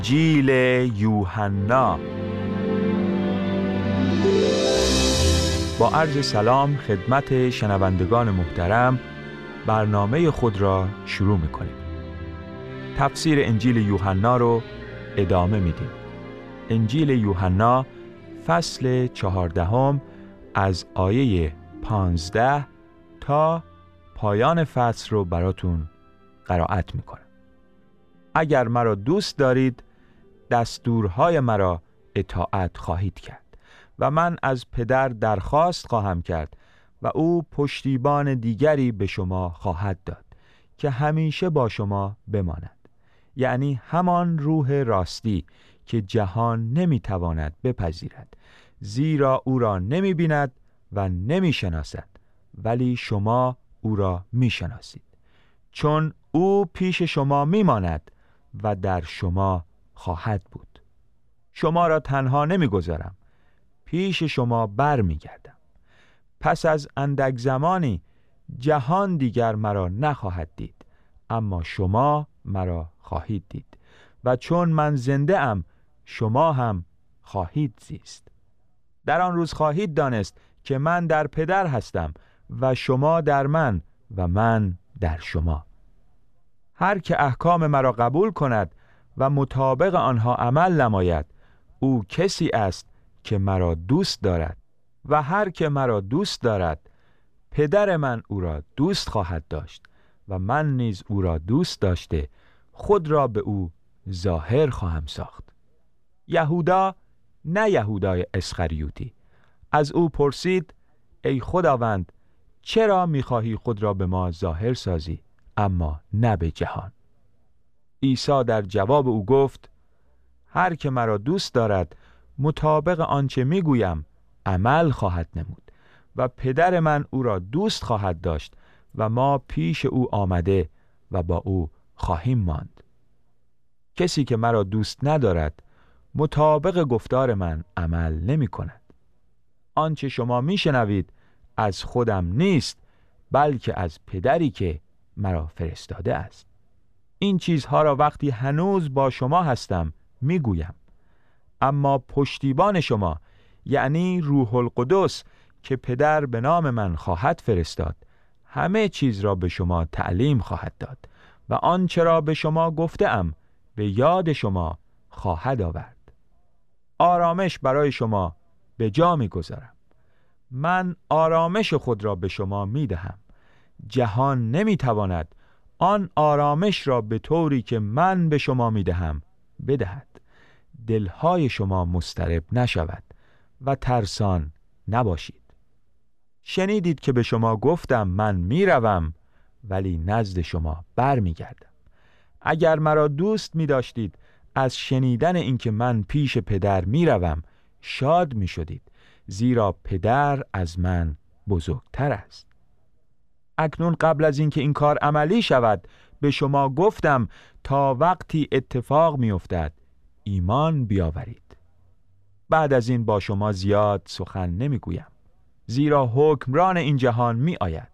انجیل یوحنا. با عرض سلام خدمت شنوندگان محترم، برنامه خود را شروع می‌کنیم. تفسیر انجیل یوحنا رو ادامه میدیم. انجیل یوحنا فصل 14 از آیه 15 تا پایان فصل رو براتون قرائت میکنم. اگر مرا دوست دارید دستورهای مرا اطاعت خواهید کرد و من از پدر درخواست خواهم کرد و او پشتیبان دیگری به شما خواهد داد که همیشه با شما بماند، یعنی همان روح راستی که جهان نمیتواند بپذیرد، زیرا او را نمیبیند و نمیشناسد، ولی شما او را میشناسید، چون او پیش شما میماند و در شما خواهد بود. شما را تنها نمیگذارم، پیش شما بر میگردم. پس از اندک زمانی جهان دیگر مرا نخواهد دید، اما شما مرا خواهید دید، و چون من زنده ام شما هم خواهید زیست. در آن روز خواهید دانست که من در پدر هستم و شما در من و من در شما. هر که احکام مرا قبول کند و مطابق آنها عمل نماید، او کسی است که مرا دوست دارد، و هر که مرا دوست دارد پدر من او را دوست خواهد داشت و من نیز او را دوست داشته خود را به او ظاهر خواهم ساخت. یهودا، نه یهودای اسخریوتی، از او پرسید: ای خداوند، چرا می‌خواهی خود را به ما ظاهر سازی اما نه به جهان؟ عیسی در جواب او گفت: هر که مرا دوست دارد مطابق آنچه میگویم عمل خواهد نمود و پدر من او را دوست خواهد داشت و ما پیش او آمده و با او خواهیم ماند. کسی که مرا دوست ندارد مطابق گفتار من عمل نمی کند. آنچه شما میشنوید از خودم نیست، بلکه از پدری که مرا فرستاده است. این چیزها را وقتی هنوز با شما هستم میگویم. اما پشتیبان شما، یعنی روح القدس که پدر به نام من خواهد فرستاد، همه چیز را به شما تعلیم خواهد داد و آنچه را به شما گفتم به یاد شما خواهد آورد. آرامش برای شما به جا میگذارم. من آرامش خود را به شما میدهم. جهان نمیتواند آن آرامش را به طوری که من به شما میدهم بدهد. دلهای شما مضطرب نشود و ترسان نباشید. شنیدید که به شما گفتم من میروم ولی نزد شما برمیگردم. اگر مرا دوست می‌داشتید از شنیدن اینکه من پیش پدر میروم شاد میشدید، زیرا پدر از من بزرگتر است. اکنون قبل از اینکه این کار عملی شود به شما گفتم تا وقتی اتفاق میافتد ایمان بیاورید. بعد از این با شما زیاد سخن نمیگویم، زیرا حکمران این جهان می آید.